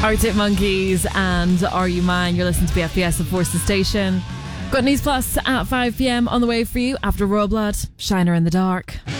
Arctic Monkeys and Are You Mine? You're listening to BFBS at Forces Station. Got News Plus at 5 p.m. on the way for you after Royal Blood, Shiner in the Dark.